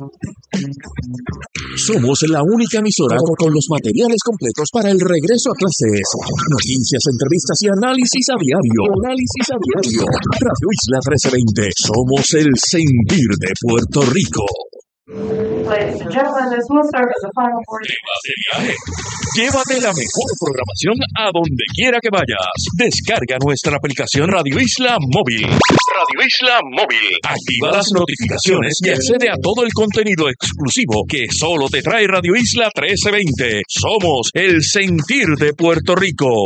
Somos la única emisora con los materiales completos para el regreso a clases. Noticias, entrevistas y análisis a diario. Radio Isla 1320. Somos el sentir de Puerto Rico. Ladies and gentlemen, this will serve as a final portion. Llévate la mejor programación a donde quiera que vayas. Descarga nuestra aplicación Radio Isla Móvil. Radio Isla Móvil. Activa las notificaciones y accede a todo el contenido exclusivo que solo te trae Radio Isla 1320. Somos el sentir de Puerto Rico.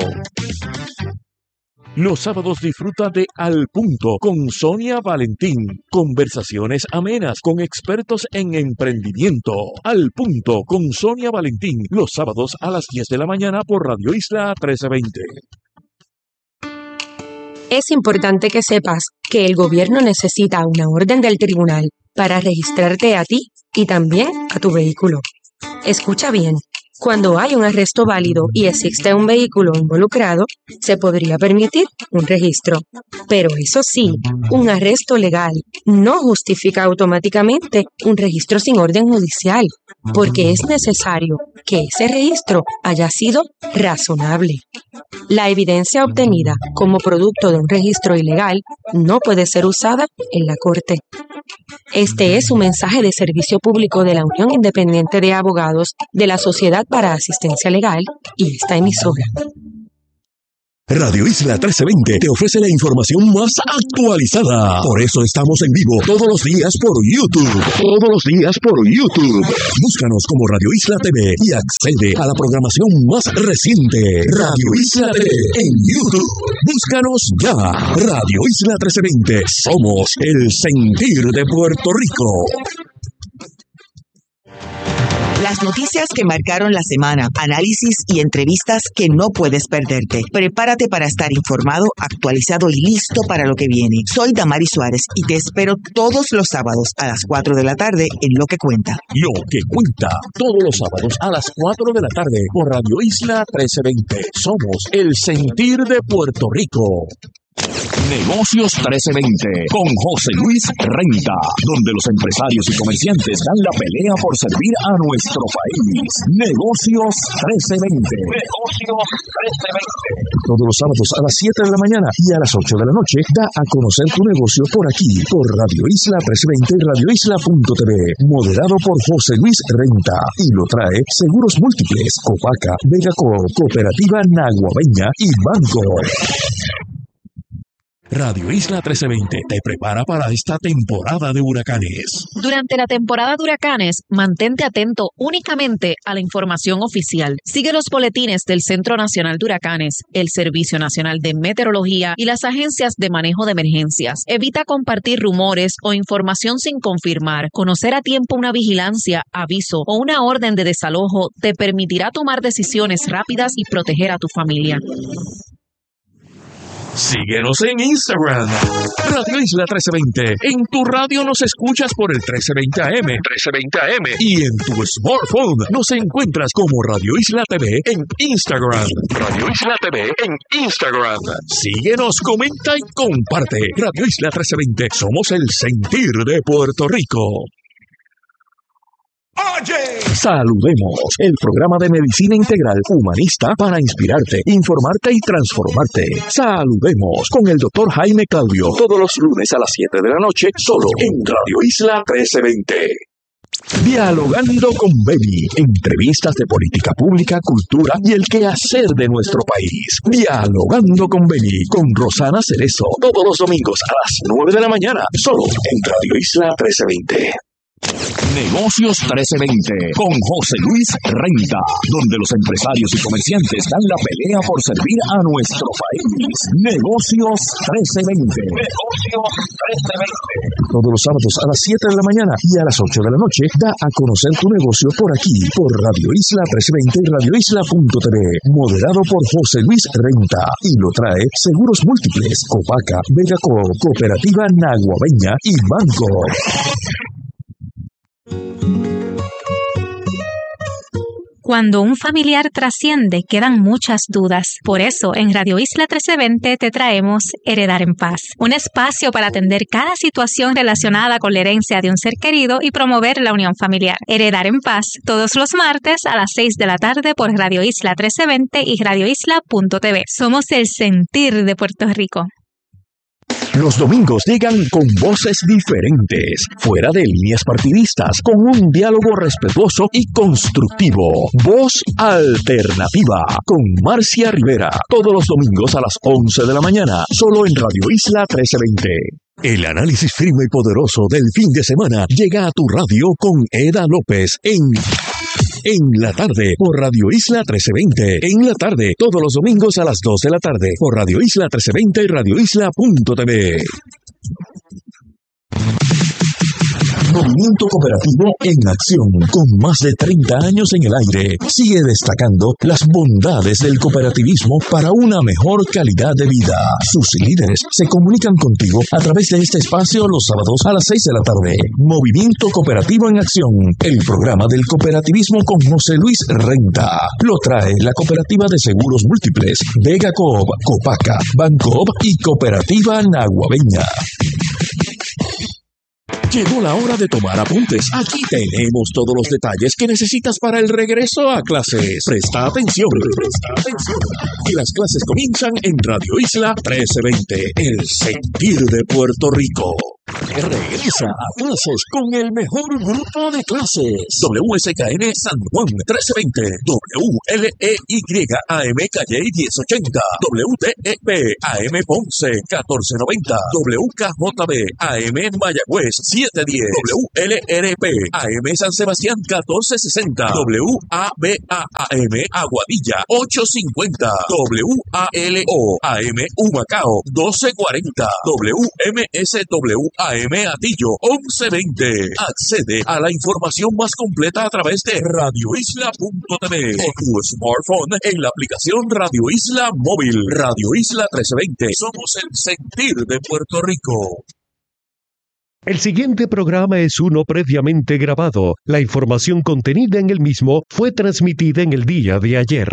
Los sábados disfruta de Al Punto con Sonia Valentín. Conversaciones amenas con expertos en emprendimiento. Al Punto con Sonia Valentín. Los sábados a las 10 de la mañana por Radio Isla 1320. Es importante que sepas que el gobierno necesita una orden del tribunal para registrarte a ti y también a tu vehículo. Escucha bien. Cuando hay un arresto válido y existe un vehículo involucrado, se podría permitir un registro. Pero eso sí, un arresto legal no justifica automáticamente un registro sin orden judicial, porque es necesario que ese registro haya sido razonable. La evidencia obtenida como producto de un registro ilegal no puede ser usada en la corte. Este es un mensaje de servicio público de la Unión Independiente de Abogados de la Sociedad para Asistencia Legal y esta emisora. Radio Isla 1320 te ofrece la información más actualizada. Por eso estamos en vivo todos los días por YouTube. Búscanos como Radio Isla TV y accede a la programación más reciente. Radio Isla TV en YouTube. Búscanos ya. Radio Isla 1320. Somos el sentir de Puerto Rico. Las noticias que marcaron la semana, análisis y entrevistas que no puedes perderte. Prepárate para estar informado, actualizado y listo para lo que viene. Soy Damaris Suárez y te espero todos los sábados a las 4 de la tarde en Lo que Cuenta. Lo que Cuenta, todos los sábados a las 4 de la tarde por Radio Isla 1320. Somos el sentir de Puerto Rico. Negocios 1320 con José Luis Renta, donde los empresarios y comerciantes dan la pelea por servir a nuestro país. Negocios 1320. Todos los sábados a las 7 de la mañana y a las 8 de la noche da a conocer tu negocio por aquí, por Radio Isla 1320 y radioisla.tv. Moderado por José Luis Renta y lo trae Seguros Múltiples, Copaca, Vegaco, Cooperativa Naguabeña y Banco. Radio Isla 1320 te prepara para esta temporada de huracanes. Durante la temporada de huracanes, mantente atento únicamente a la información oficial. Sigue los boletines del Centro Nacional de Huracanes, el Servicio Nacional de Meteorología y las agencias de manejo de emergencias. Evita compartir rumores o información sin confirmar. Conocer a tiempo una vigilancia, aviso o una orden de desalojo te permitirá tomar decisiones rápidas y proteger a tu familia. Síguenos en Instagram, Radio Isla 1320. En tu radio nos escuchas por el 1320 AM. Y en tu smartphone nos encuentras como Radio Isla TV en Instagram. Radio Isla TV en Instagram. Síguenos, comenta y comparte. Radio Isla 1320. Somos el sentir de Puerto Rico. Oye, saludemos, el programa de medicina integral humanista para inspirarte, informarte y transformarte. Saludemos con el doctor Jaime Claudio, todos los lunes a las 7 de la noche, solo en Radio Isla 1320. Dialogando con Beni, entrevistas de política pública, cultura y el quehacer de nuestro país. Dialogando con Beni, con Rosana Cerezo, todos los domingos a las 9 de la mañana, solo en Radio Isla 1320. Negocios 1320 con José Luis Renta, donde los empresarios y comerciantes dan la pelea por servir a nuestro país. Negocios 1320. Todos los sábados a las 7 de la mañana y a las 8 de la noche da a conocer tu negocio por aquí, por Radio Isla 1320 y radioisla.tv. Moderado por José Luis Renta y lo trae Seguros Múltiples, Copaca, Vegaco, Cooperativa Naguabeña y Banco. Cuando un familiar trasciende, quedan muchas dudas. Por eso, en Radio Isla 1320 te traemos Heredar en Paz, un espacio para atender cada situación relacionada con la herencia de un ser querido y promover la unión familiar. Heredar en Paz, todos los martes a las 6 de la tarde por Radio Isla 1320 y radioisla.tv. Somos el sentir de Puerto Rico. Los domingos llegan con voces diferentes, fuera de líneas partidistas, con un diálogo respetuoso y constructivo. Voz Alternativa, con Marcia Rivera, todos los domingos a las 11 de la mañana, solo en Radio Isla 1320. El análisis firme y poderoso del fin de semana llega a tu radio con Eda López en la tarde por Radio Isla 1320. En la tarde, todos los domingos a las 2 de la tarde por Radio Isla 1320 y radioisla.tv. Movimiento Cooperativo en acción, con más de 30 años en el aire, sigue destacando las bondades del cooperativismo para una mejor calidad de vida. Sus líderes se comunican contigo a través de este espacio los sábados a las 6 de la tarde. Movimiento Cooperativo en acción, el programa del cooperativismo con José Luis Renta. Lo trae la Cooperativa de Seguros Múltiples, Vega Coop, Copaca, Bancoop y Cooperativa Naguabeña. Llegó la hora de tomar apuntes. Aquí tenemos todos los detalles que necesitas para el regreso a clases. Presta atención. Y las clases comienzan en Radio Isla 1320, el sentir de Puerto Rico. Regresa a clases con el mejor grupo de clases. WSKN San Juan 1320, WLEYAM Calle 1080, WTEP AM Ponce 1490, WKJB AM Mayagüez 710, WLRP AM San Sebastián 1460, WABAM Aguadilla 850, WALO AM Humacao 1240, WMSW AM Atillo 1120. Accede a la información más completa a través de radioisla.tv o tu smartphone en la aplicación Radio Isla Móvil. Radio Isla 1320. Somos el sentir de Puerto Rico. El siguiente programa es uno previamente grabado. La información contenida en el mismo fue transmitida en el día de ayer.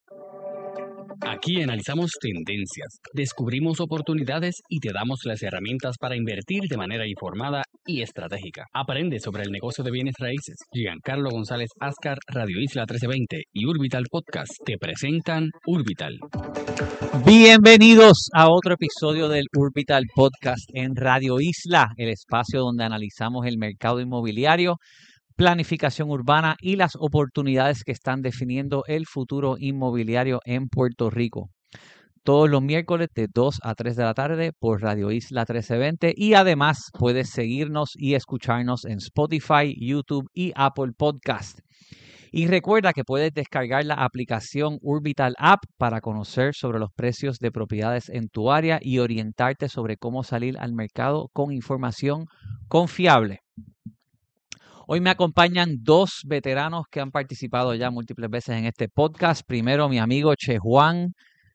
Aquí analizamos tendencias, descubrimos oportunidades y te damos las herramientas para invertir de manera informada y estratégica. Aprende sobre el negocio de bienes raíces. Giancarlo González Ascar, Radio Isla 1320 y Urbital Podcast te presentan Urbital. Bienvenidos a otro episodio del Urbital Podcast en Radio Isla, el espacio donde analizamos el mercado inmobiliario, planificación urbana y las oportunidades que están definiendo el futuro inmobiliario en Puerto Rico. Todos los miércoles de 2 a 3 de la tarde por Radio Isla 1320 y además puedes seguirnos y escucharnos en Spotify, YouTube y Apple Podcast. Y recuerda que puedes descargar la aplicación Urbital App para conocer sobre los precios de propiedades en tu área y orientarte sobre cómo salir al mercado con información confiable. Hoy me acompañan dos veteranos que han participado ya múltiples veces en este podcast. Primero, mi amigo Chejuan.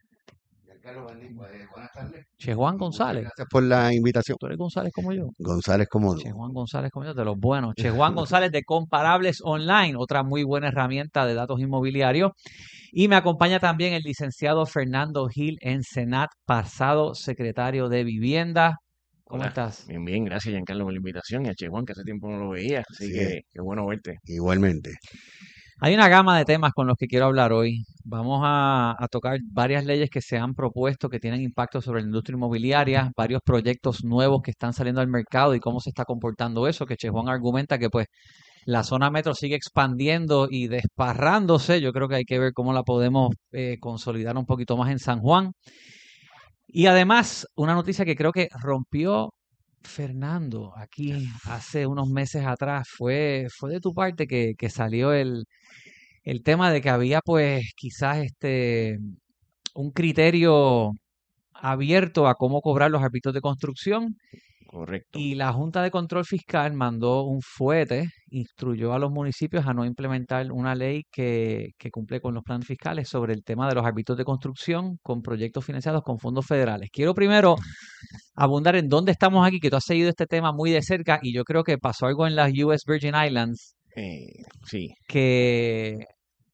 Buenas tardes. Chejuan González. Gracias por la invitación. ¿Tú eres González como yo? González como tú. Chejuan González como yo, de los buenos. Chejuan González de Comparables Online, otra muy buena herramienta de datos inmobiliarios. Y me acompaña también el licenciado Fernando Gil Ensenat, pasado secretario de Vivienda. ¿Cómo estás? Bien, gracias Giancarlo por la invitación. Y a Chejuan, que hace tiempo no lo veía, así que qué bueno verte. Igualmente. Hay una gama de temas con los que quiero hablar hoy. Vamos a tocar varias leyes que se han propuesto que tienen impacto sobre la industria inmobiliaria, varios proyectos nuevos que están saliendo al mercado y cómo se está comportando eso, que Chejuan argumenta que pues la zona metro sigue expandiendo y desparrándose. Yo creo que hay que ver cómo la podemos consolidar un poquito más en San Juan. Y además, una noticia que creo que rompió Fernando aquí hace unos meses atrás, fue de tu parte que salió el tema de que había pues quizás un criterio abierto a cómo cobrar los árbitros de construcción. Correcto. Y la Junta de Control Fiscal mandó un fuete, instruyó a los municipios a no implementar una ley que cumple con los planes fiscales sobre el tema de los árbitros de construcción con proyectos financiados con fondos federales. Quiero primero abundar en dónde estamos aquí, que tú has seguido este tema muy de cerca y yo creo que pasó algo en las US Virgin Islands Sí. que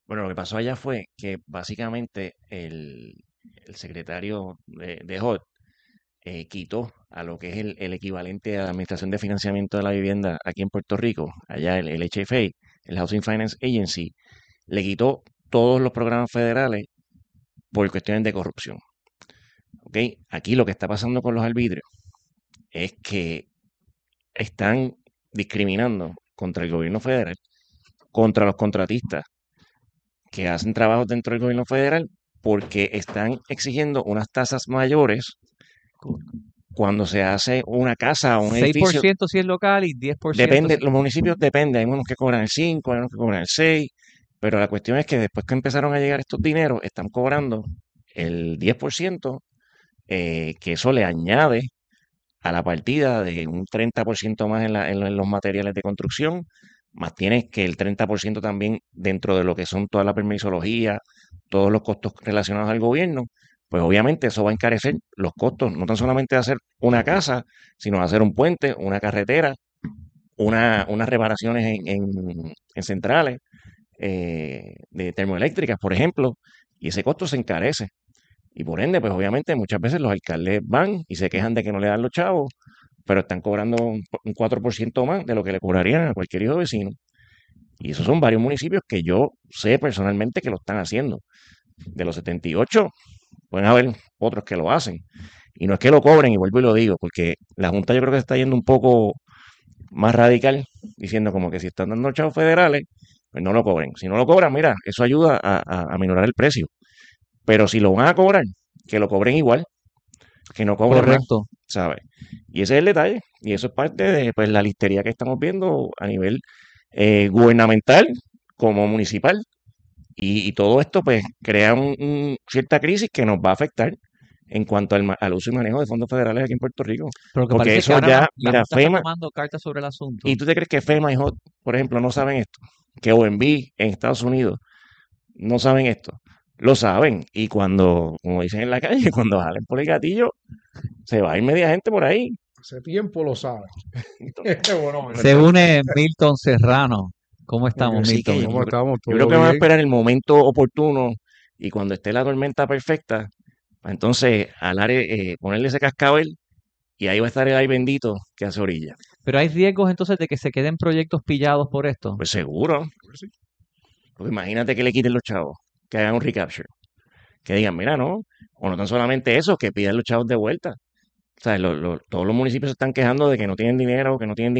Bueno, lo que pasó allá fue que básicamente el secretario de HUD quitó a lo que es el equivalente a la Administración de Financiamiento de la Vivienda aquí en Puerto Rico, allá el HFA, el Housing Finance Agency, le quitó todos los programas federales por cuestiones de corrupción. ¿Ok? Aquí lo que está pasando con los arbitrios es que están discriminando contra el gobierno federal, contra los contratistas que hacen trabajos dentro del gobierno federal, porque están exigiendo unas tasas mayores cuando se hace una casa o un edificio. 6% si es local y 10%. Depende, los municipios depende, hay unos que cobran el 5, hay unos que cobran el 6, pero la cuestión es que después que empezaron a llegar estos dineros, están cobrando el 10%, que eso le añade a la partida de un 30% más en los materiales de construcción, más tienes que el 30% también dentro de lo que son toda la permisología, todos los costos relacionados al gobierno, pues obviamente eso va a encarecer los costos, no tan solamente de hacer una casa, sino de hacer un puente, una carretera, unas reparaciones en centrales de termoeléctricas, por ejemplo, y ese costo se encarece. Y por ende, pues obviamente muchas veces los alcaldes van y se quejan de que no le dan los chavos, pero están cobrando un 4% más de lo que le cobrarían a cualquier hijo vecino. Y esos son varios municipios que yo sé personalmente que lo están haciendo. De los 78, pueden haber otros que lo hacen. Y no es que lo cobren, y vuelvo y lo digo, porque la Junta yo creo que se está yendo un poco más radical, diciendo como que si están dando chavos federales, pues no lo cobren. Si no lo cobran, mira, eso ayuda a minorar el precio. Pero si lo van a cobrar, que lo cobren igual, que no cobren Correcto. más, ¿sabes? Y ese es el detalle. Y eso es parte de pues, la listería que estamos viendo a nivel gubernamental como municipal. Y todo esto pues crea cierta crisis que nos va a afectar en cuanto al uso y manejo de fondos federales aquí en Puerto Rico. Pero que Porque parece eso que ahora ya, la mira, Junta está FEMA, tomando cartas sobre el asunto. ¿y tú te crees que FEMA y HUD, por ejemplo, no saben esto? Que OMB en Estados Unidos no saben esto. Lo saben. Y cuando, como dicen en la calle, cuando jalen por el gatillo, se va a ir media gente por ahí. Hace tiempo lo saben. Bueno, Se une Milton Serrano. ¿Cómo estamos, Así que Milton? ¿Cómo estamos? yo creo que van a esperar el momento oportuno y cuando esté la tormenta perfecta, entonces ponerle ese cascabel y ahí va a estar el ay bendito que hace orilla. Pero hay riesgos entonces de que se queden proyectos pillados por esto. Pues seguro. Porque imagínate que le quiten los chavos, que hagan un recapture, que digan, mira, no, o no tan solamente eso, que pidan los chavos de vuelta. O sea, todos los municipios se están quejando de que no tienen dinero,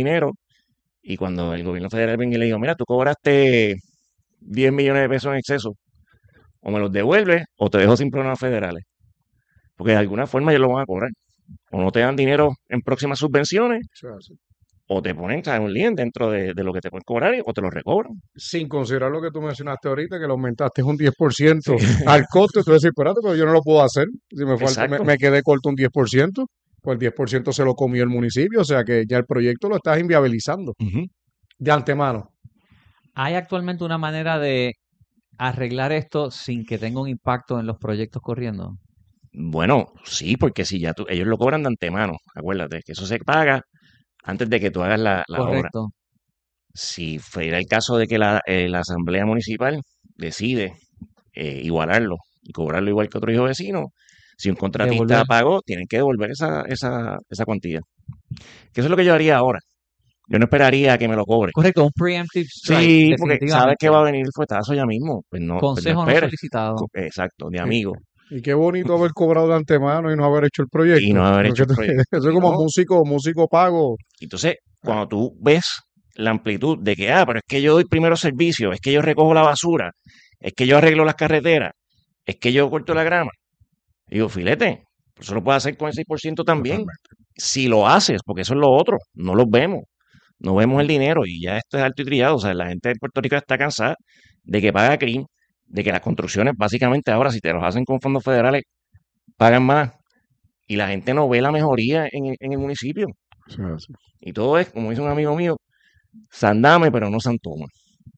y cuando el gobierno federal venga y le diga, mira, tú cobraste 10 millones de pesos en exceso, o me los devuelves o te dejo sin programas federales. Porque de alguna forma ellos lo van a cobrar. O no te dan dinero en próximas subvenciones, o te ponen un lien dentro de lo que te pueden cobrar o te lo recobran. Sin considerar lo que tú mencionaste ahorita, que lo aumentaste un 10% al costo, tú decís, espérate, pero yo no lo puedo hacer. Si me quedé corto un 10%, pues el 10% se lo comió el municipio, o sea que ya el proyecto lo estás inviabilizando de antemano. ¿Hay actualmente una manera de arreglar esto sin que tenga un impacto en los proyectos corriendo? Bueno, sí, porque si ya ellos lo cobran de antemano, acuérdate que eso se paga antes de que tú hagas la obra. Correcto. Si fuera el caso de que la asamblea municipal decide igualarlo y cobrarlo igual que otro hijo vecino, si un contratista pagó, tienen que devolver esa cuantía. Que eso es lo que yo haría ahora. Yo no esperaría a que me lo cobre. Correcto, un preemptive strike. Sí, porque sabes que va a venir el fuetazo ya mismo. Pues no, Consejo no solicitado. Exacto, de amigo. Y qué bonito haber cobrado de antemano y no haber hecho el proyecto. Y no haber hecho el proyecto. Eso es como músico pago. Entonces, cuando tú ves la amplitud de que, pero es que yo doy primero servicio, es que yo recojo la basura, es que yo arreglo las carreteras, es que yo corto la grama. Digo, filete, eso lo puedes hacer con el 6% también. Si lo haces, porque eso es lo otro, no los vemos. No vemos el dinero y ya esto es alto y trillado. O sea, la gente de Puerto Rico está cansada de que paga CRIM, de que las construcciones, básicamente ahora, si te los hacen con fondos federales, pagan más. Y la gente no ve la mejoría en el municipio. Sí. Y todo es, como dice un amigo mío, sandame, pero no santoma.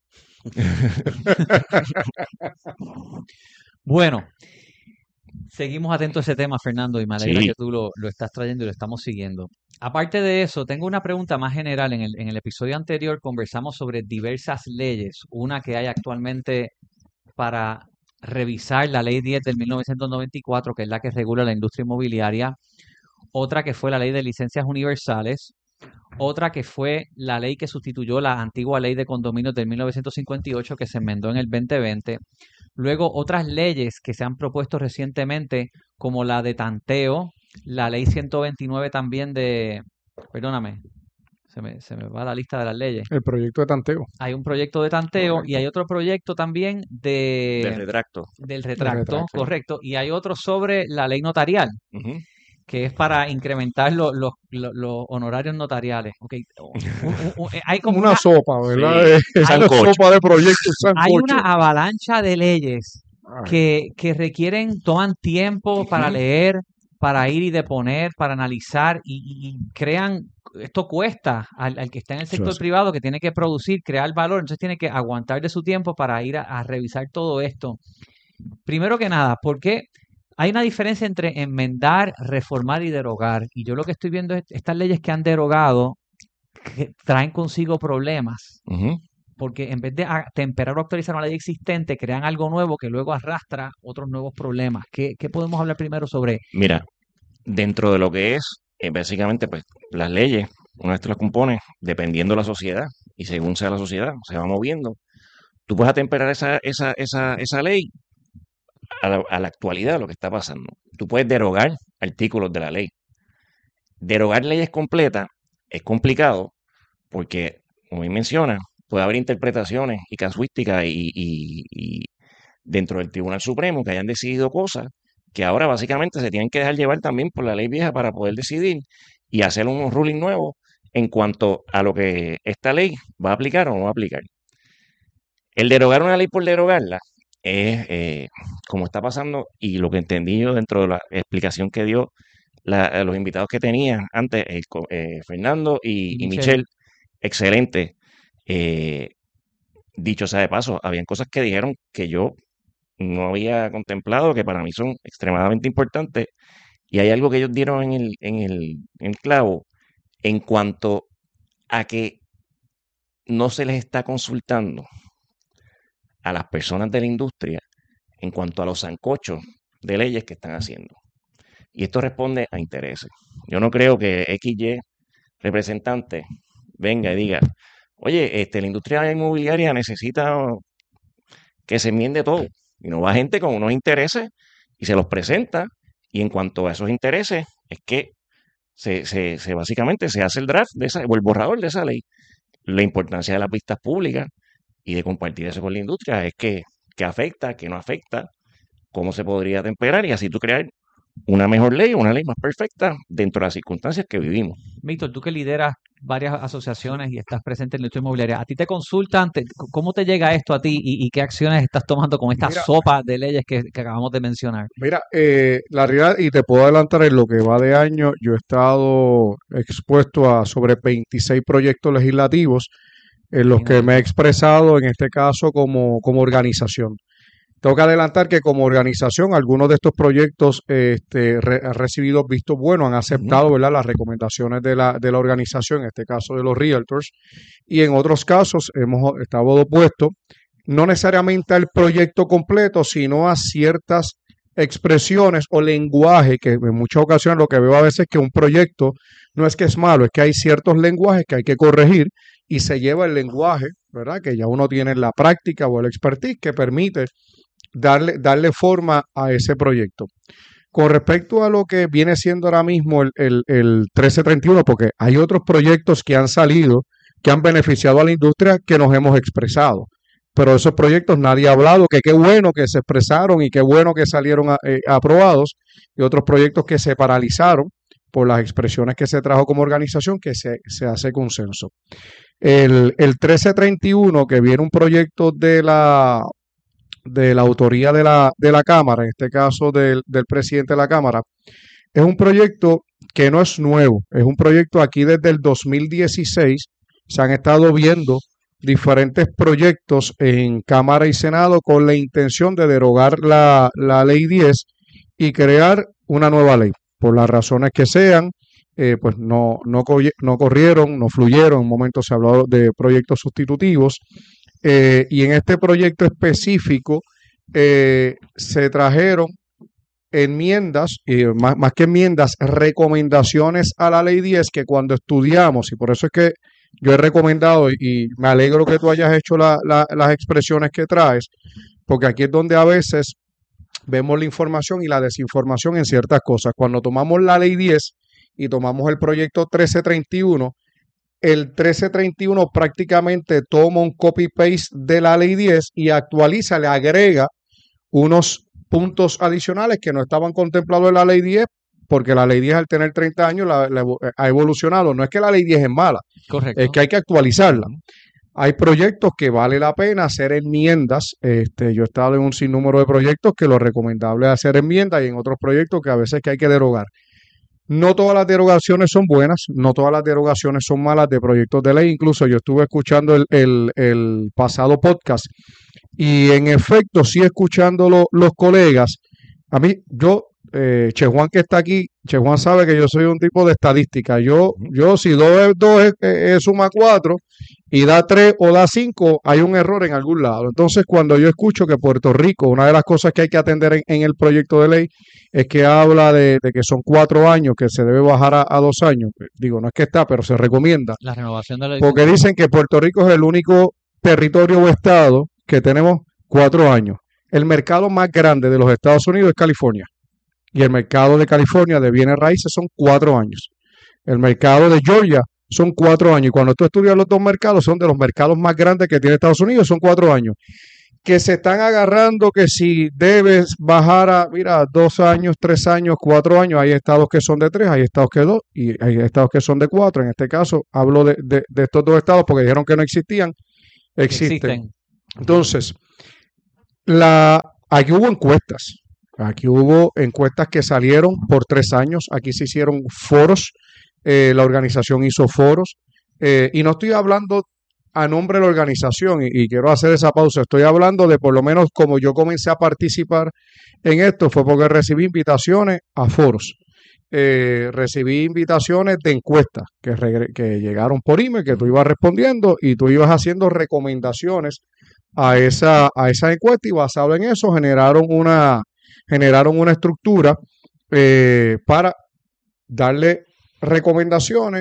Bueno, seguimos atentos a ese tema, Fernando, y me alegra Sí. que tú lo estás trayendo y lo estamos siguiendo. Aparte de eso, tengo una pregunta más general. En el episodio anterior conversamos sobre diversas leyes. Una que hay actualmente para revisar la Ley 10 del 1994, que es la que regula la industria inmobiliaria, otra que fue la Ley de Licencias Universales, otra que fue la ley que sustituyó la antigua Ley de Condominios del 1958, que se enmendó en el 2020. Luego otras leyes que se han propuesto recientemente, como la de tanteo, la Ley 129 también perdóname, se me va la lista de las leyes. El proyecto de tanteo. Hay un proyecto de tanteo. Correcto. Y hay otro proyecto también del retracto. Del retracto, correcto. Y hay otro sobre la ley notarial, que es para incrementar los honorarios notariales. Okay. Hay como una sopa, ¿verdad? Sí. Hay una sopa de proyectos. Hay una avalancha de leyes que toman tiempo para leer, para ir y deponer, para analizar y crean. Esto cuesta al que está en el sector privado, que tiene que producir, crear valor, entonces tiene que aguantar de su tiempo para ir a revisar todo esto. Primero que nada, ¿por qué? Hay una diferencia entre enmendar, reformar y derogar. Y yo lo que estoy viendo es estas leyes que han derogado que traen consigo problemas. Porque en vez de temperar o actualizar una ley existente, crean algo nuevo que luego arrastra otros nuevos problemas. ¿Qué podemos hablar primero sobre? Mira, dentro de lo que es, básicamente, pues las leyes, una vez tú las compones, dependiendo de la sociedad, y según sea la sociedad, se va moviendo. Tú puedes atemperar esa ley a la actualidad de lo que está pasando. Tú puedes derogar artículos de la ley. Derogar leyes completas es complicado porque, como bien menciona, puede haber interpretaciones y casuísticas y dentro del Tribunal Supremo que hayan decidido cosas que ahora básicamente se tienen que dejar llevar también por la ley vieja para poder decidir y hacer un ruling nuevo en cuanto a lo que esta ley va a aplicar o no va a aplicar. El derogar una ley por derogarla es como está pasando, y lo que entendí yo dentro de la explicación que dio los invitados que tenían antes, Fernando y Michelle, excelente. Dicho sea de paso, habían cosas que dijeron que yo no había contemplado, que para mí son extremadamente importantes, y hay algo que ellos dieron en el clavo en cuanto a que no se les está consultando a las personas de la industria en cuanto a los sancochos de leyes que están haciendo. Y esto responde a intereses. Yo no creo que XY representante venga y diga, oye, la industria inmobiliaria necesita que se enmiende todo. Y no va gente con unos intereses y se los presenta, y en cuanto a esos intereses es que se básicamente se hace el draft o el borrador de esa ley. La importancia de las vistas públicas y de compartir eso con la industria es que afecta, que no afecta, cómo se podría temperar, y así tú crear una mejor ley, una ley más perfecta dentro de las circunstancias que vivimos. Víctor, tú que lideras varias asociaciones y estás presente en la industria inmobiliaria, ¿a ti te consultan? ¿Cómo te llega esto a ti y qué acciones estás tomando con esta sopa de leyes que acabamos de mencionar? Mira, la realidad, y te puedo adelantar, en lo que va de año, yo he estado expuesto a sobre 26 proyectos legislativos en los que me he expresado, en este caso, como organización. Tengo que adelantar que como organización algunos de estos proyectos han recibido vistos buenos, han aceptado, ¿verdad?, las recomendaciones de la organización, en este caso de los realtors, y en otros casos hemos estado opuestos, no necesariamente al proyecto completo, sino a ciertas expresiones o lenguaje, que en muchas ocasiones lo que veo a veces es que un proyecto no es que es malo, es que hay ciertos lenguajes que hay que corregir y se lleva el lenguaje, ¿verdad?, que ya uno tiene en la práctica o el expertise que permite darle forma a ese proyecto. Con respecto a lo que viene siendo ahora mismo el 1331, porque hay otros proyectos que han salido, que han beneficiado a la industria, que nos hemos expresado. Pero esos proyectos nadie ha hablado, que qué bueno que se expresaron y qué bueno que salieron aprobados, y otros proyectos que se paralizaron por las expresiones que se trajo como organización, que se hace consenso. El 1331, que viene un proyecto de la autoría de la Cámara, en este caso del presidente de la Cámara, es un proyecto que no es nuevo, es un proyecto aquí desde el 2016, se han estado viendo diferentes proyectos en Cámara y Senado con la intención de derogar la Ley 10 y crear una nueva ley. Por las razones que sean, pues no corrieron, no fluyeron. En un momento se habló de proyectos sustitutivos. Y en este proyecto específico se trajeron enmiendas, y más que enmiendas, recomendaciones a la Ley 10 que cuando estudiamos, y por eso es que yo he recomendado y me alegro que tú hayas hecho las expresiones que traes, porque aquí es donde a veces vemos la información y la desinformación en ciertas cosas. Cuando tomamos la Ley 10 y tomamos el proyecto 1331, el 1331 prácticamente toma un copy-paste de la Ley 10 y actualiza, le agrega unos puntos adicionales que no estaban contemplados en la Ley 10, porque la Ley 10 al tener 30 años ha evolucionado. No es que la Ley 10 es mala, Correcto. es que hay que actualizarla. Hay proyectos que vale la pena hacer enmiendas. Yo he estado en un sinnúmero de proyectos que lo recomendable es hacer enmiendas y en otros proyectos que a veces que hay que derogar. No todas las derogaciones son buenas, no todas las derogaciones son malas de proyectos de ley. Incluso yo estuve escuchando el pasado podcast y en efecto, sí escuchando los colegas, a mí, Che Juan que está aquí, Che Juan sabe que yo soy un tipo de estadística. Yo si 2 es 2 suma 4 y da 3 o da 5, hay un error en algún lado. Entonces, cuando yo escucho que Puerto Rico, una de las cosas que hay que atender en el proyecto de ley es que habla de que son 4 años, que se debe bajar a 2 años. Digo, no es que está, pero se recomienda. La renovación de la Porque dicen que Puerto Rico es el único territorio o estado que tenemos 4 años. El mercado más grande de los Estados Unidos es California. Y el mercado de California de bienes raíces son 4 años. El mercado de Georgia son 4 años. Y cuando tú estudias los dos mercados, son de los mercados más grandes que tiene Estados Unidos, son 4 años. Que se están agarrando que si debes bajar a, 2 años, 3 años, 4 años, hay estados que son de 3, hay estados que 2 y hay estados que son de 4. En este caso, hablo de estos dos estados porque dijeron que no existían. Existen. Entonces, aquí hubo encuestas. Aquí hubo encuestas que salieron por 3 años. Aquí se hicieron foros. La organización hizo foros. Y no estoy hablando a nombre de la organización y quiero hacer esa pausa. Estoy hablando de por lo menos como yo comencé a participar en esto fue porque recibí invitaciones a foros. Recibí invitaciones de encuestas que llegaron por email, que tú ibas respondiendo y tú ibas haciendo recomendaciones a esa encuesta y basado en eso generaron una estructura para darle recomendaciones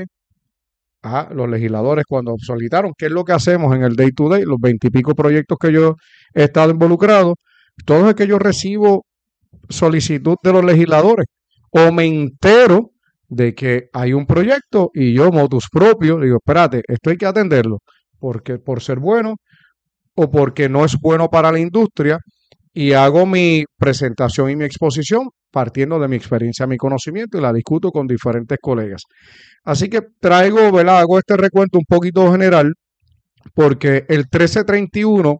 a los legisladores cuando solicitaron. ¿Qué es lo que hacemos en el day to day? Los 20 y pico proyectos que yo he estado involucrado, todo es que yo recibo solicitud de los legisladores o me entero de que hay un proyecto y yo, motus propio, digo, espérate, esto hay que atenderlo porque por ser bueno o porque no es bueno para la industria, y hago mi presentación y mi exposición partiendo de mi experiencia, mi conocimiento y la discuto con diferentes colegas. Así que traigo, ¿verdad? Hago este recuento un poquito general porque el 1331,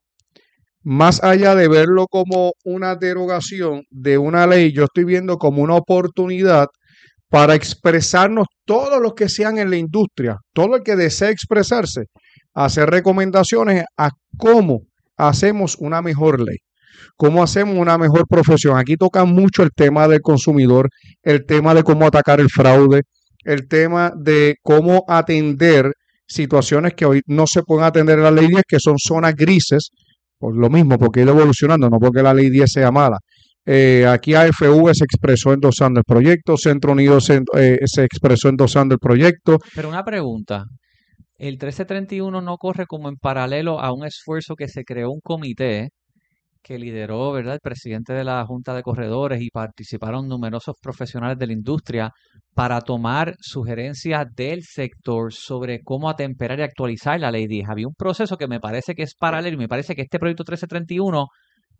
más allá de verlo como una derogación de una ley, yo estoy viendo como una oportunidad para expresarnos todos los que sean en la industria, todo el que desee expresarse, hacer recomendaciones a cómo hacemos una mejor ley. ¿Cómo hacemos una mejor profesión? Aquí toca mucho el tema del consumidor, el tema de cómo atacar el fraude, el tema de cómo atender situaciones que hoy no se pueden atender en la Ley 10, que son zonas grises, por lo mismo, porque ha ido evolucionando, no porque la Ley 10 sea mala. Aquí AFV se expresó endosando el proyecto, Centro Unido se expresó endosando el proyecto. Pero una pregunta, el 1331 no corre como en paralelo a un esfuerzo que se creó un comité que lideró, ¿verdad?, el presidente de la Junta de Corredores y participaron numerosos profesionales de la industria para tomar sugerencias del sector sobre cómo atemperar y actualizar la Ley 10. Había un proceso que me parece que es paralelo y me parece que este proyecto 1331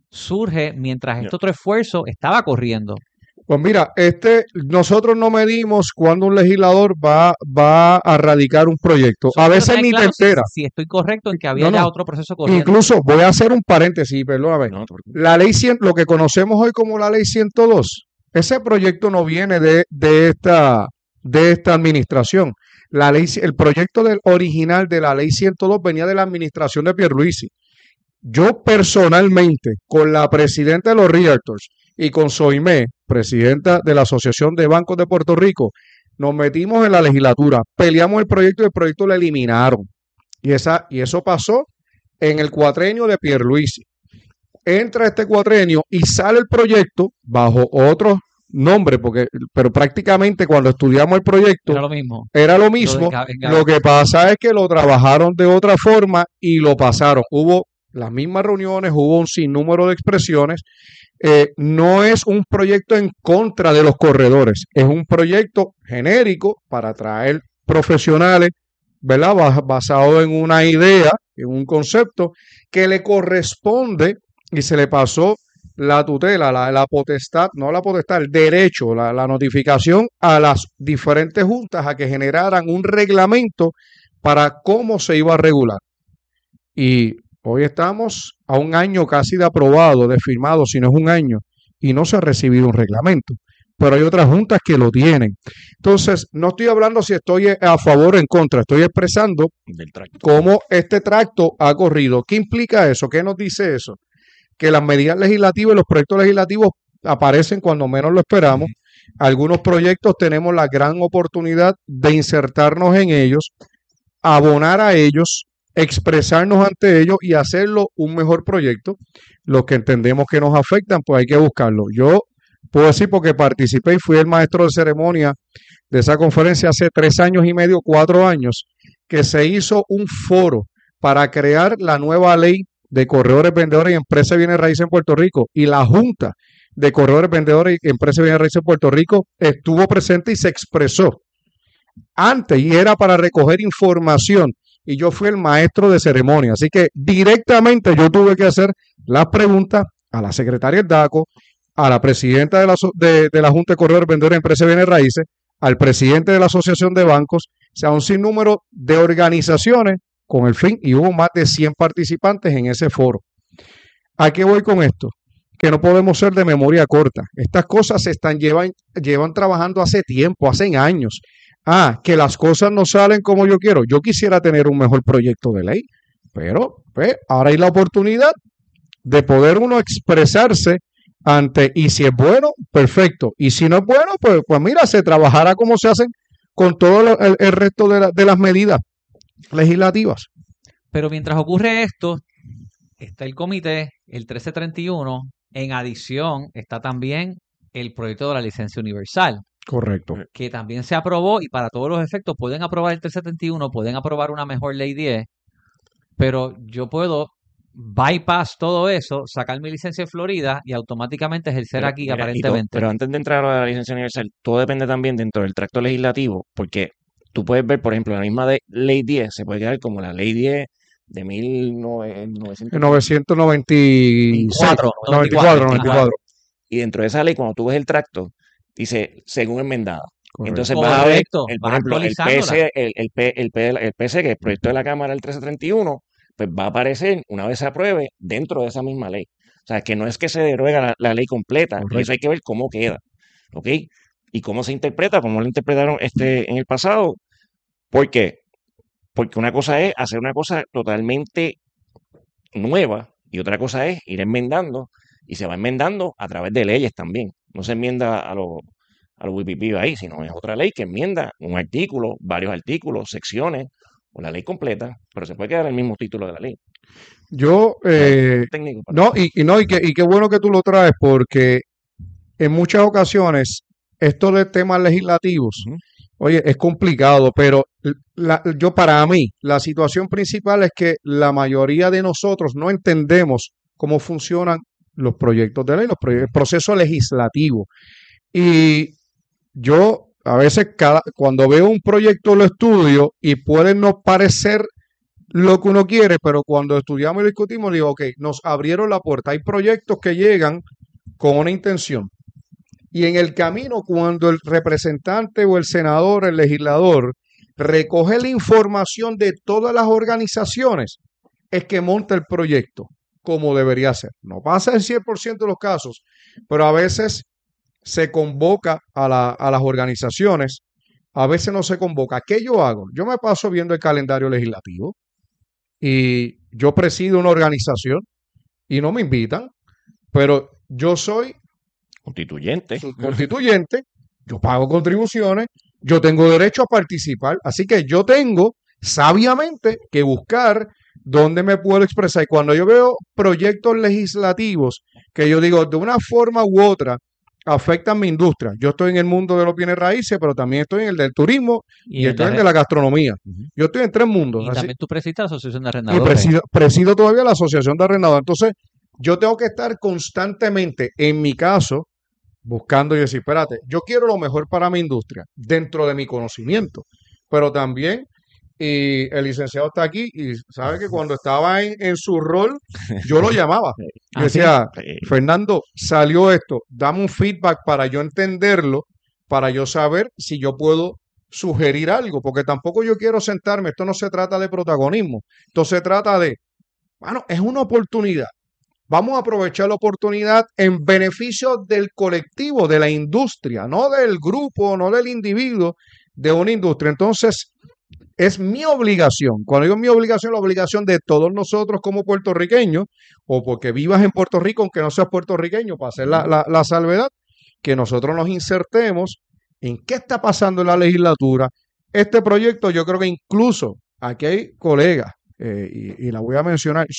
surge mientras este otro esfuerzo estaba corriendo. Pues mira, nosotros no medimos cuando un legislador va a radicar un proyecto. A veces ni te enteras. Si estoy correcto en que había ya otro proceso corriendo. Incluso voy a hacer un paréntesis, perdóname. La ley 100, lo que conocemos hoy como la ley 102, ese proyecto no viene de esta administración. El proyecto original de la ley 102 venía de la administración de Pierluisi. Yo personalmente, con la presidenta de los Realtors y con Soimé, presidenta de la Asociación de Bancos de Puerto Rico, nos metimos en la legislatura, peleamos el proyecto y el proyecto lo eliminaron. Y eso pasó en el cuatrenio de Pierluisi. entra este cuatrenio y sale el proyecto bajo otro nombre, pero prácticamente cuando estudiamos el proyecto era lo mismo. Lo que pasa es que lo trabajaron de otra forma y lo pasaron. Hubo las mismas reuniones, hubo un sinnúmero de expresiones. No es un proyecto en contra de los corredores, es un proyecto genérico para atraer profesionales, ¿verdad? Basado en una idea, en un concepto que le corresponde y se le pasó la tutela, la potestad, no la potestad, el derecho, la notificación a las diferentes juntas a que generaran un reglamento para cómo se iba a regular. Y hoy estamos a un año casi de aprobado, de firmado, si no es un año, y no se ha recibido un reglamento. Pero hay otras juntas que lo tienen. Entonces, no estoy hablando si estoy a favor o en contra, estoy expresando cómo este tracto ha corrido. ¿Qué implica eso? ¿Qué nos dice eso? Que las medidas legislativas y los proyectos legislativos aparecen cuando menos lo esperamos. Algunos proyectos tenemos la gran oportunidad de insertarnos en ellos, abonar a ellos, expresarnos ante ellos y hacerlo un mejor proyecto. Los que entendemos que nos afectan, pues hay que buscarlo. Yo puedo decir porque participé y fui el maestro de ceremonia de esa conferencia hace 3 años y medio, 4 años, que se hizo un foro para crear la nueva ley de corredores, vendedores y empresas de bienes raíces en Puerto Rico. Y la Junta de Corredores, Vendedores y Empresas de bienes raíces en Puerto Rico estuvo presente y se expresó antes y era para recoger información. Y yo fui el maestro de ceremonia. Así que directamente yo tuve que hacer las preguntas a la secretaria del DACO, a la presidenta de la Junta de Corredores, Vendedores y Empresas de bienes raíces, al presidente de la Asociación de Bancos, o sea, un sinnúmero de organizaciones con el fin, y hubo más de 100 participantes en ese foro. ¿A qué voy con esto? Que no podemos ser de memoria corta. Estas cosas se llevan trabajando hace tiempo, hace años. Que las cosas no salen como yo quiero. Yo quisiera tener un mejor proyecto de ley, pero pues, ahora hay la oportunidad de poder uno expresarse ante, y si es bueno, perfecto. Y si no es bueno, pues mira, se trabajará como se hacen con todo el resto de las medidas legislativas. Pero mientras ocurre esto, está el comité, el 1331, en adición está también el proyecto de la licencia universal. Correcto. Que también se aprobó y para todos los efectos pueden aprobar el 1331, pueden aprobar una mejor ley 10, pero yo puedo bypass todo eso, sacar mi licencia en Florida y automáticamente ejercer aquí aparentemente. Pero antes de entrar a la licencia universal, todo depende también dentro del tracto legislativo, porque tú puedes ver, por ejemplo, la misma ley 10 se puede quedar como la ley 10 de 1994. Y dentro de esa ley, cuando tú ves el tracto, dice según enmendada. Correcto. Entonces vas a ver, por ejemplo, el PC, que es el proyecto de la Cámara del 1331, pues va a aparecer una vez se apruebe dentro de esa misma ley. O sea, que no es que se deruega la ley completa, y eso hay que ver cómo queda, ¿ok? Y cómo se interpreta, cómo lo interpretaron en el pasado. ¿Por qué? Porque una cosa es hacer una cosa totalmente nueva y otra cosa es ir enmendando, y se va enmendando a través de leyes también. No se enmienda a los WPP ahí, sino es otra ley que enmienda un artículo, varios artículos, secciones, o la ley completa, pero se puede quedar el mismo título de la ley. Yo, técnico, y qué bueno que tú lo traes, porque en muchas ocasiones esto de temas legislativos, oye, es complicado, pero para mí, la situación principal es que la mayoría de nosotros no entendemos cómo funcionan los proyectos de ley, el proceso legislativo. Y yo a veces cuando veo un proyecto lo estudio y puede no parecer lo que uno quiere, pero cuando estudiamos y discutimos digo, ok, nos abrieron la puerta. Hay proyectos que llegan con una intención. Y en el camino, cuando el representante o el senador, el legislador, recoge la información de todas las organizaciones, es que monta el proyecto como debería ser. No pasa el 100% de los casos, pero a veces se convoca a las organizaciones, a veces no se convoca. ¿Qué yo hago? Yo me paso viendo el calendario legislativo y yo presido una organización y no me invitan, pero yo soy constituyente, yo pago contribuciones, yo tengo derecho a participar, así que yo tengo sabiamente que buscar ¿Dónde me puedo expresar? Y cuando yo veo proyectos legislativos que yo digo, de una forma u otra, afectan mi industria. Yo estoy en el mundo de los bienes raíces, pero también estoy en el del turismo y estoy en el de la gastronomía. Yo estoy en 3 mundos. Y así. también tú presides la Asociación de Y Arrendadores. presido todavía la Asociación de Arrendadores. Entonces, yo tengo que estar constantemente, en mi caso, buscando y decir, espérate, yo quiero lo mejor para mi industria, dentro de mi conocimiento, pero también, y el licenciado está aquí y sabe que cuando estaba en su rol, yo lo llamaba. Y decía, Fernando, salió esto, dame un feedback para yo entenderlo, para yo saber si yo puedo sugerir algo, porque tampoco yo quiero sentarme, esto no se trata de protagonismo, esto se trata de, bueno, es una oportunidad. Vamos a aprovechar la oportunidad en beneficio del colectivo, de la industria, no del grupo, no del individuo, de una industria. Entonces, es mi obligación. Cuando digo mi obligación, la obligación de todos nosotros como puertorriqueños, o porque vivas en Puerto Rico, aunque no seas puertorriqueño, para hacer la salvedad, que nosotros nos insertemos en qué está pasando en la legislatura. Este proyecto, yo creo que incluso, aquí hay colegas, y la voy a mencionar,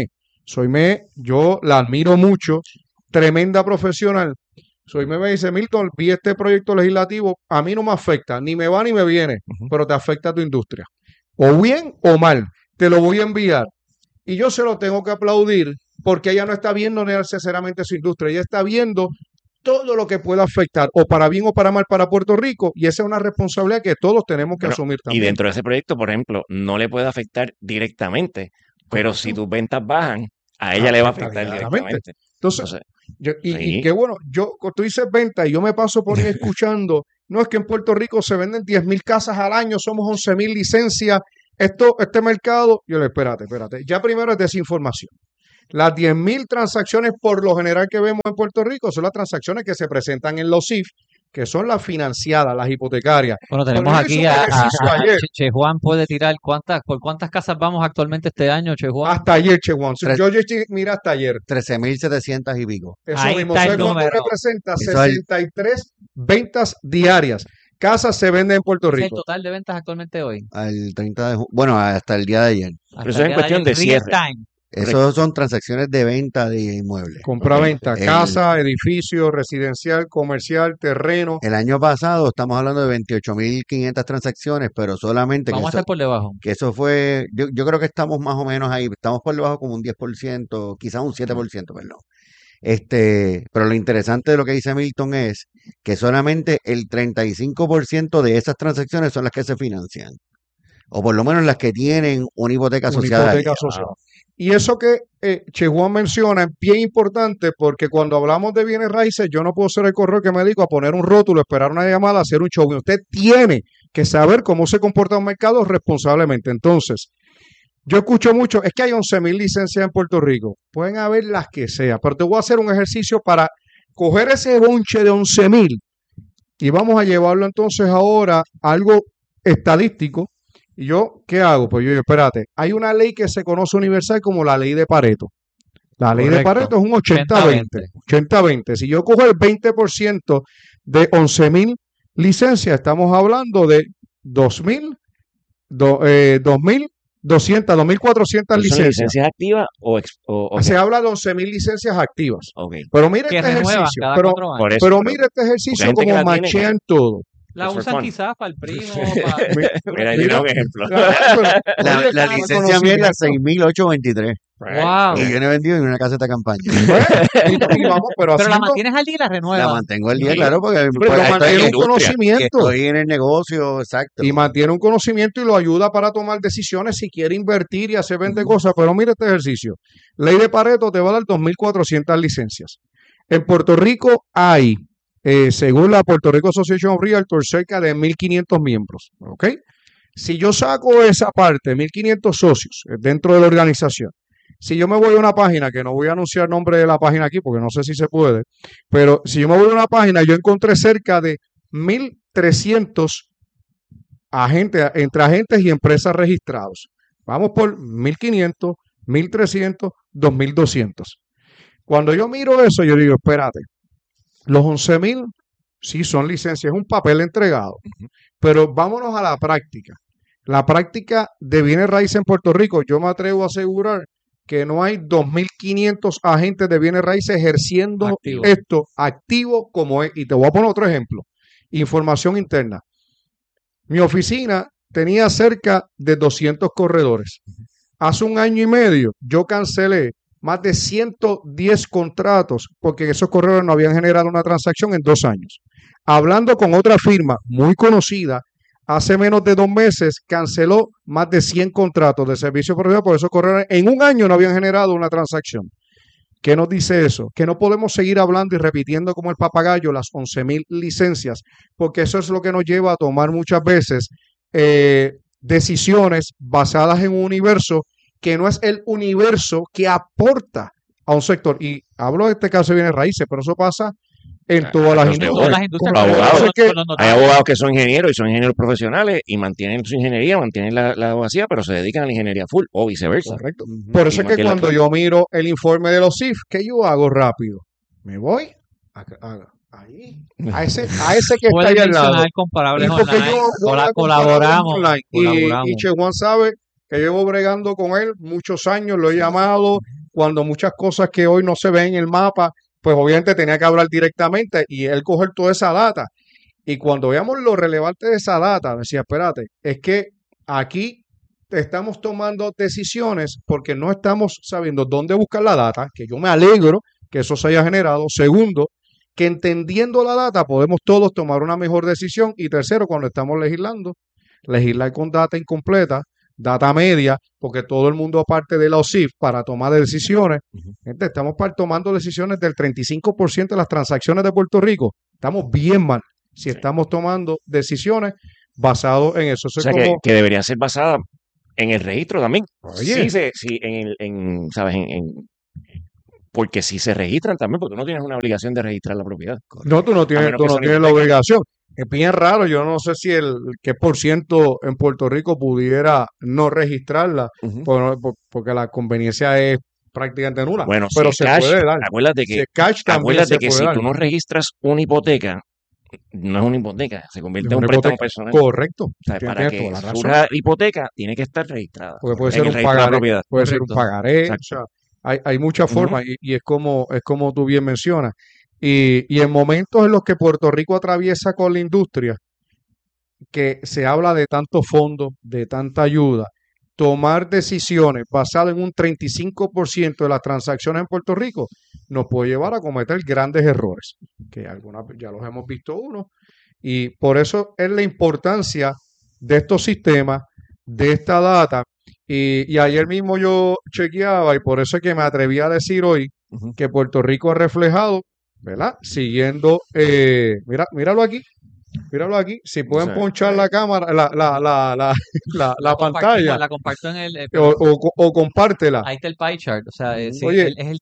Soimé, yo la admiro mucho, tremenda profesional. Soimé me dice, Milton, vi este proyecto legislativo, a mí no me afecta, ni me va ni me viene, pero te afecta a tu industria. O bien o mal, te lo voy a enviar. Y yo se lo tengo que aplaudir porque ella no está viendo necesariamente su industria, ella está viendo todo lo que pueda afectar, o para bien o para mal, para Puerto Rico, y esa es una responsabilidad que todos tenemos que asumir también. Y dentro de ese proyecto, por ejemplo, no le puede afectar directamente, pero si tus ventas bajan, a ella le va a afectar directamente. Entonces, y qué bueno, tú dices venta y yo me paso por ahí escuchando, no es que en Puerto Rico se venden 10,000 casas al año, somos 11,000 licencias, este mercado, yo le espérate, ya primero es desinformación. Las 10,000 transacciones por lo general que vemos en Puerto Rico son las transacciones que se presentan en los CIF, que son las financiadas, las hipotecarias. Bueno, tenemos aquí a Che Juan, puede tirar por cuántas casas vamos actualmente este año, Che Juan. Hasta ayer, Che Juan. Mira, hasta ayer. 13,700 y pico. Eso ahí mismo. Está el número. Representa 63 ventas diarias. Casas se venden en Puerto Rico. ¿Es el total de ventas actualmente hoy? Al 30 de bueno, hasta el día de ayer. Pero eso es en cuestión de cierre. Eso son transacciones de venta de inmuebles. Compra-venta, casa, edificio, residencial, comercial, terreno. El año pasado estamos hablando de 28,500 transacciones, pero solamente... Vamos a estar por debajo. Que eso fue, yo creo que estamos más o menos ahí, estamos por debajo como un 10%, quizás un 7%, perdón. Pero lo interesante de lo que dice Milton es que solamente el 35% de esas transacciones son las que se financian. O por lo menos las que tienen una hipoteca asociada. Y eso que Che Juan menciona es bien importante porque cuando hablamos de bienes raíces, yo no puedo ser el correo que me dedico a poner un rótulo, esperar una llamada, hacer un show. Usted tiene que saber cómo se comporta un mercado responsablemente. Entonces, yo escucho mucho, es que hay 11,000 licencias en Puerto Rico. Pueden haber las que sea, pero te voy a hacer un ejercicio para coger ese bonche de 11,000 y vamos a llevarlo entonces ahora a algo estadístico. ¿Y yo qué hago? Pues yo digo, espérate, hay una ley que se conoce universal como la ley de Pareto. La ley de Pareto es un 80-20. 80-20. Si yo cojo el 20% de 11,000 licencias, estamos hablando de 2,400 licencias. ¿Licencias activas o se habla de 11,000 licencias activas. Okay. Pero mira este ejercicio. Pero mira este ejercicio como machean todo. La usan quizás para el primo. Mira, yo tengo un ejemplo. La licencia mía es la 6,823. Wow. Y yo no he vendido en una caseta de campaña. Pero la mantienes al día y la renuevas. La mantengo al día, claro, porque mantiene un conocimiento. Estoy en el negocio, exacto. Y mantiene un conocimiento y lo ayuda para tomar decisiones si quiere invertir y hacer 20 cosas. Pero mira este ejercicio. Ley de Pareto te va a dar 2,400 licencias. En Puerto Rico hay, según la Puerto Rico Association of Realtors, cerca de 1,500 miembros. ¿Ok? Si yo saco esa parte, 1,500 socios dentro de la organización, si yo me voy a una página, que no voy a anunciar el nombre de la página aquí porque no sé si se puede, pero si yo me voy a una página, yo encontré cerca de 1,300 entre agentes y empresas registrados. Vamos por 1,500, 1,300, 2,200. Cuando yo miro eso, yo digo, espérate, los 11,000 sí son licencias, es un papel entregado, pero vámonos a la práctica. la práctica de bienes raíces en Puerto Rico, yo me atrevo a asegurar que no hay 2.500 agentes de bienes raíces ejerciendo esto activo como es. Y te voy a poner otro ejemplo. Información interna. Mi oficina tenía cerca de 200 corredores. Hace 1 año y medio yo cancelé más de 110 contratos porque esos corredores no habían generado una transacción en 2 años. Hablando con otra firma muy conocida, hace menos de 2 meses canceló más de 100 contratos de servicio profesional por esos corredores. En 1 año no habían generado una transacción. ¿Qué nos dice eso? Que no podemos seguir hablando y repitiendo como el papagayo las 11,000 licencias, porque eso es lo que nos lleva a tomar muchas veces decisiones basadas en un universo que no es el universo que aporta a un sector. Y hablo de este caso de bienes raíces, pero eso pasa en todas las industrias. Hay abogados que son ingenieros y son ingenieros profesionales y mantienen su ingeniería, mantienen la abogacía, pero se dedican a la ingeniería full o viceversa. Correcto. Por eso es que cuando yo miro el informe de los CIF, ¿qué yo hago rápido? Me voy ahí, a ese que está ahí al lado. Comparables online. Colaboramos. Y Chejuan sabe que llevo bregando con él muchos años, lo he llamado cuando muchas cosas que hoy no se ven en el mapa, pues obviamente tenía que hablar directamente y él coger toda esa data. Y cuando veamos lo relevante de esa data, decía, espérate, es que aquí estamos tomando decisiones porque no estamos sabiendo dónde buscar la data, que yo me alegro que eso se haya generado. Segundo, que entendiendo la data podemos todos tomar una mejor decisión. Y tercero, cuando estamos legislando, legislar con data incompleta, data media, porque todo el mundo aparte de la OSIF para tomar decisiones. Gente, estamos tomando decisiones del 35% de las transacciones de Puerto Rico. Estamos bien mal si estamos tomando decisiones basadas en eso. O sea, que debería ser basada en el registro también. Oye. Sí, ¿sabes? Porque si se registran también, porque tú no tienes una obligación de registrar la propiedad. No, tú no tienes la obligación. Es bien raro, yo no sé si qué por ciento en Puerto Rico pudiera no registrarla, porque la conveniencia es prácticamente nula. Bueno, pero si se cash, puede dar. Acuérdate que si tú no registras una hipoteca, no es una hipoteca, se convierte en un préstamo personal. Correcto. O sea, para que surja hipoteca, tiene que estar registrada. Porque puede ser un pagaré. Puede ser un pagaré. O sea, hay muchas formas y es como tú bien mencionas. Y en momentos en los que Puerto Rico atraviesa con la industria, que se habla de tanto fondo, de tanta ayuda, tomar decisiones basadas en un 35% de las transacciones en Puerto Rico nos puede llevar a cometer grandes errores, que algunas ya los hemos visto uno. Y por eso es la importancia de estos sistemas, de esta data. Y ayer mismo yo chequeaba, y por eso es que me atreví a decir hoy que Puerto Rico ha reflejado, ¿verdad? Siguiendo, míralo aquí, si pueden ponchar la cámara, la pantalla. La comparto en el... o compártela. Ahí está el pie chart, o sea, es el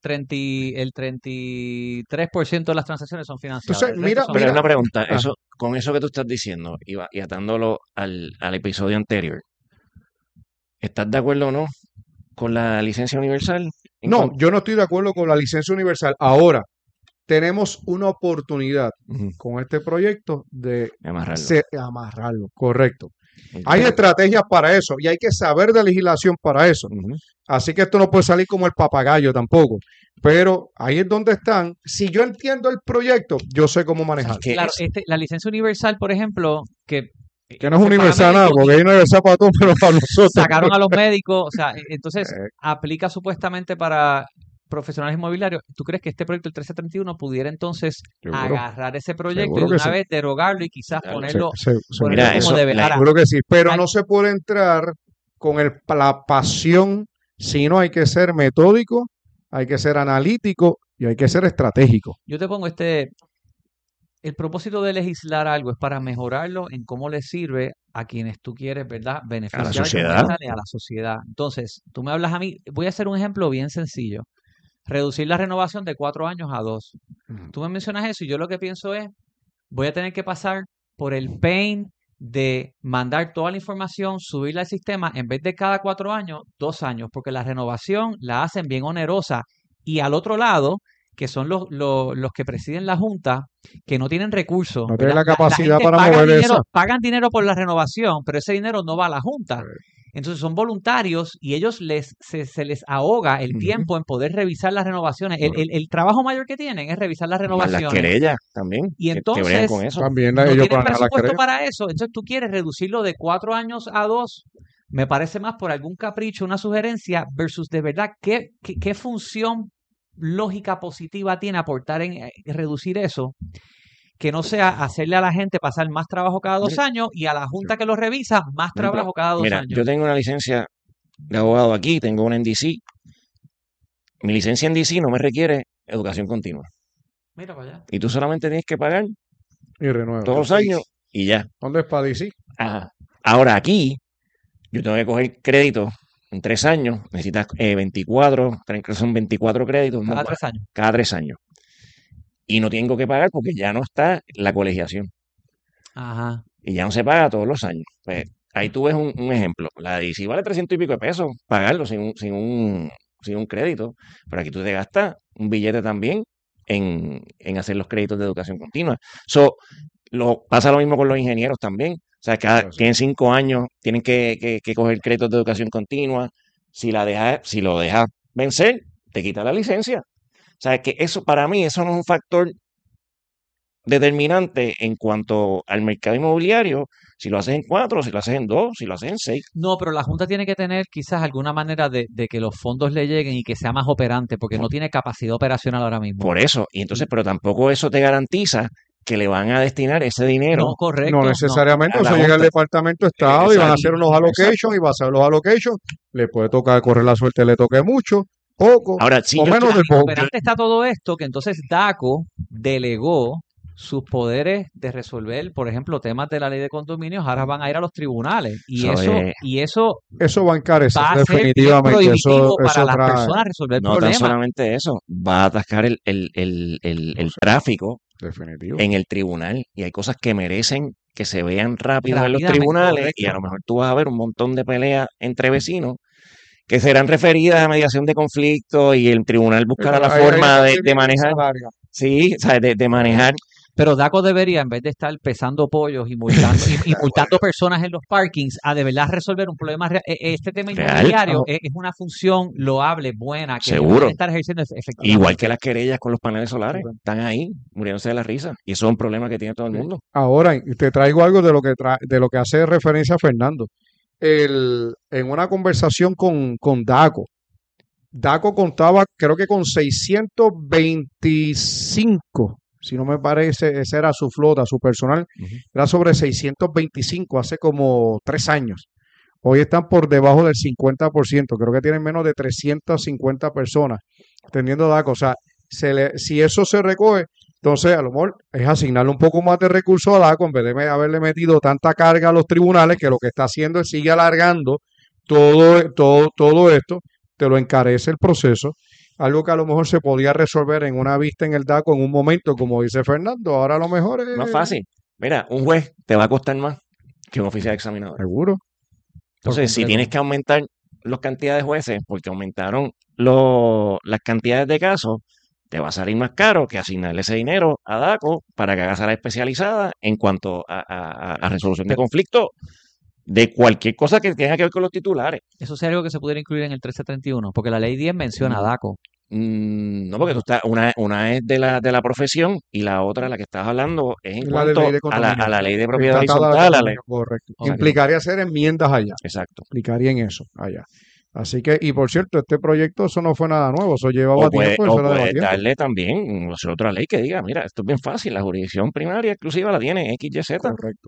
33% de las transacciones son financiadas. Entonces, pero una pregunta, con eso que tú estás diciendo y atándolo al episodio anterior, ¿estás de acuerdo o no con la licencia universal? No, yo no estoy de acuerdo con la licencia universal. Ahora, tenemos una oportunidad con este proyecto de amarrarlo, correcto. Hay estrategias para eso y hay que saber de legislación para eso. Así que esto no puede salir como el papagayo tampoco. Pero ahí es donde están. Si yo entiendo el proyecto, yo sé cómo manejarlo. Claro, la licencia universal, por ejemplo, que no es universal nada, porque hay una universal para todos, pero para nosotros. Sacaron a los médicos, o sea, entonces aplica supuestamente para profesionales inmobiliarios. ¿Tú crees que este proyecto, el 1331, pudiera entonces agarrar ese proyecto y de una vez derogarlo y quizás ponerlo como debe? Seguro que sí, pero no se puede entrar con la pasión, sino hay que ser metódico, hay que ser analítico y hay que ser estratégico. Yo te pongo el propósito de legislar algo es para mejorarlo en cómo le sirve a quienes tú quieres, ¿verdad? Beneficiar a la sociedad. Y a la sociedad. Entonces, tú me hablas a mí, voy a hacer un ejemplo bien sencillo. Reducir la renovación de 4 años a 2. Tú me mencionas eso y yo lo que pienso es, voy a tener que pasar por el pain de mandar toda la información, subirla al sistema, en vez de cada 4 años, 2 años, porque la renovación la hacen bien onerosa. Y al otro lado, que son los que presiden la Junta, que no tienen recursos. No tienen la ¿verdad? capacidad gente para paga mover dinero, eso. pagan dinero por la renovación, pero ese dinero no va a la Junta. Entonces son voluntarios y ellos se les ahoga el tiempo en poder revisar las renovaciones. El trabajo mayor que tienen es revisar las Más renovaciones. las querellas también. Y que entonces, bregan con eso. También no ellos tienen van a la presupuesto querella. para eso. Entonces tú quieres reducirlo de 4 años a 2. Me parece más por algún capricho, una sugerencia, versus de verdad qué función lógica positiva tiene aportar en reducir eso, que no sea hacerle a la gente pasar más trabajo cada 2 años y a la Junta que lo revisa más trabajo cada 2 Mira, años. yo tengo una licencia de abogado aquí, tengo una en DC. Mi licencia en DC no me requiere educación continua. Mira para allá. Y tú solamente tienes que pagar Y renueva. todos los años y ya. ¿Dónde es para DC? Ajá. Ahora aquí, yo tengo que coger créditos en 3 años. Necesitas 24, creo que son 24 créditos. Cada no, 3 años. Cada 3 años. Y no tengo que pagar porque ya no está la colegiación. Ajá. Y ya no se paga todos los años. Pues ahí tú ves un ejemplo. La de DC vale 300 y pico de pesos pagarlo sin un crédito. Pero aquí tú te gastas un billete también en hacer los créditos de educación continua. Pasa lo mismo con los ingenieros también. O sea, que en 5 años tienen que coger créditos de educación continua. Si lo dejas vencer, te quita la licencia. O sea, que eso para mí, eso no es un factor determinante en cuanto al mercado inmobiliario, si lo haces en 4, si lo haces en 2, si lo haces en 6. No, pero la Junta tiene que tener quizás alguna manera de que los fondos le lleguen y que sea más operante, porque no tiene capacidad operacional ahora mismo. Por eso, y entonces, pero tampoco eso te garantiza que le van a destinar ese dinero. No, correcto. No necesariamente, no. eso llega al Departamento de Estado y van a hacer unos allocations y va a hacer los allocations. Le puede tocar correr la suerte, le toque mucho, poco, Ahora, sí, o yo menos estoy- de poco. Operante está todo esto, que entonces DACO delegó sus poderes de resolver, por ejemplo, temas de la ley de condominios, ahora van a ir a los tribunales. Y eso Eso va a encarecer va a ser bien definitivamente. prohibitivo para eso las trae. personas resolver No tan problemas. solamente eso, va a atascar el tráfico Definitivo. en el tribunal. Y hay cosas que merecen que se vean rápido en los Rápidamente, tribunales. correcto. Y a lo mejor tú vas a ver un montón de peleas entre vecinos que serán referidas a mediación de conflicto y el tribunal buscará la forma de manejar. Sí, o sea, de manejar. Pero DACO debería, en vez de estar pesando pollos y multando personas en los parkings, a de verdad resolver un problema real. Este tema Real. inmobiliario es una función loable, buena, que Seguro. deben estar ejerciendo efectivamente. Igual que las querellas con los paneles solares. Están ahí, muriéndose de la risa. Y eso es un problema que tiene todo el mundo. Ahora, te traigo algo de lo que hace referencia Fernando. En una conversación con DACO contaba, creo que con 625, si no me parece, esa era su flota, su personal, era sobre 625 hace como 3 años. Hoy están por debajo del 50%, creo que tienen menos de 350 personas teniendo DACO. O sea, si eso se recoge, entonces a lo mejor es asignarle un poco más de recursos a DACO en vez de haberle metido tanta carga a los tribunales, que lo que está haciendo es sigue alargando todo esto, te lo encarece el proceso. Algo que a lo mejor se podía resolver en una vista en el DACO en un momento, como dice Fernando, ahora a lo mejor es Más fácil. Mira, un juez te va a costar más que un oficial examinador. Seguro. Entonces, si tienes que aumentar las cantidades de jueces porque aumentaron las cantidades de casos, te va a salir más caro que asignarle ese dinero a DACO para que haga sala especializada en cuanto a resolución de conflictos de cualquier cosa que tenga que ver con los titulares. Eso sería algo que se pudiera incluir en el 1331, porque la ley 10 menciona a DACO. No, porque una es de la profesión y la otra, la que estás hablando, es en cuanto a la ley de propiedad horizontal. Correcto. Implicaría hacer enmiendas allá. Exacto. Implicaría en eso allá. Así que, y por cierto, este proyecto, eso no fue nada nuevo, eso llevaba tiempo. O puede darle también otra ley que diga, mira, esto es bien fácil, la jurisdicción primaria exclusiva la tiene XYZ. Correcto.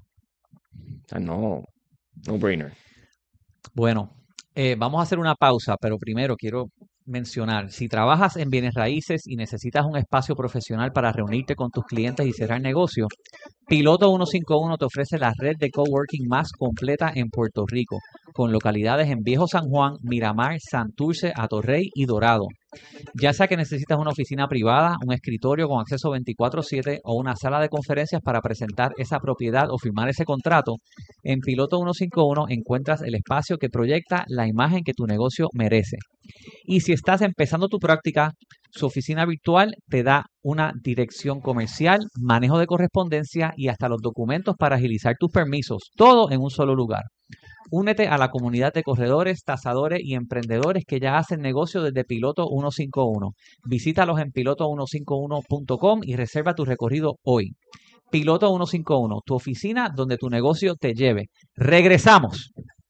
O sea, no brainer. Bueno, vamos a hacer una pausa, pero primero quiero mencionar, si trabajas en bienes raíces y necesitas un espacio profesional para reunirte con tus clientes y cerrar negocios, Piloto 151 te ofrece la red de coworking más completa en Puerto Rico, con localidades en Viejo San Juan, Miramar, Santurce, Atorrey y Dorado. Ya sea que necesitas una oficina privada, un escritorio con acceso 24/7 o una sala de conferencias para presentar esa propiedad o firmar ese contrato, en Piloto 151 encuentras el espacio que proyecta la imagen que tu negocio merece. Y si estás empezando tu práctica, Su oficina virtual te da una dirección comercial, manejo de correspondencia y hasta los documentos para agilizar tus permisos, todo en un solo lugar. Únete a la comunidad de corredores, tasadores y emprendedores que ya hacen negocio desde Piloto 151. Visítalos en piloto151.com y reserva tu recorrido hoy. Piloto 151, tu oficina donde tu negocio te lleve. ¡Regresamos!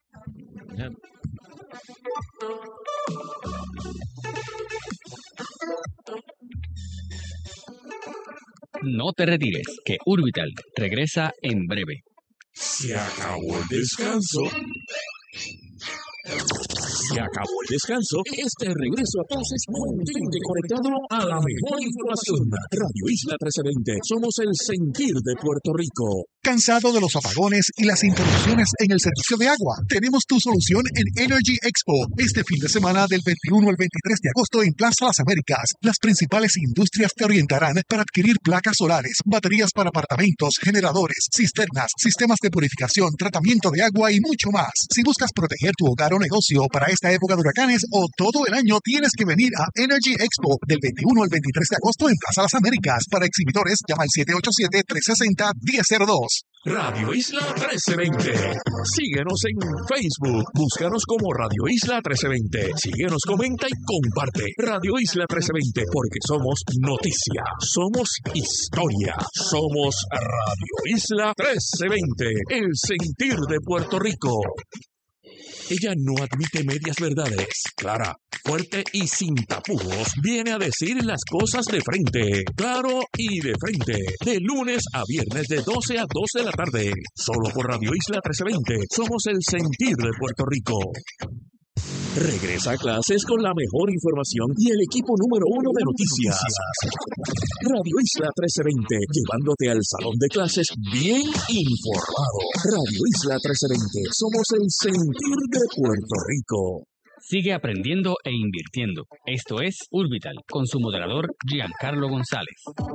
No te retires, que Urbital regresa en breve. Se acabó el descanso. Se acabó el descanso. Este regreso a clases mantente conectado a la mejor información. Radio Isla 1320. Somos el sentir de Puerto Rico. ¿Cansado de los apagones y las interrupciones en el servicio de agua? Tenemos tu solución en Energy Expo. Este fin de semana del 21 al 23 de agosto en Plaza Las Américas. Las principales industrias te orientarán para adquirir placas solares, baterías para apartamentos, generadores, cisternas, sistemas de purificación, tratamiento de agua y mucho más. Si buscas proteger tu hogar o negocio para esta época de huracanes o todo el año, tienes que venir a Energy Expo del 21 al 23 de agosto en Plaza Las Américas. Para exhibidores, llama al 787-360-1002. Radio Isla 1320. Síguenos en Facebook. Búscanos como Radio Isla 1320. Síguenos, comenta y comparte. Radio Isla 1320, porque somos noticia, somos historia, somos Radio Isla 1320, el sentir de Puerto Rico. Ella no admite medias verdades. Clara, fuerte y sin tapujos, viene a decir las cosas de frente. Claro y de frente. De lunes a viernes de 12 a 2 de la tarde. Solo por Radio Isla 1320. Somos el sentir de Puerto Rico. Regresa a clases con la mejor información y el equipo número 1 de noticias. Radio Isla 1320, llevándote al salón de clases bien informado. Radio Isla 1320, somos el sentir de Puerto Rico. Sigue aprendiendo e invirtiendo. Esto es Urbital, con su moderador Giancarlo González.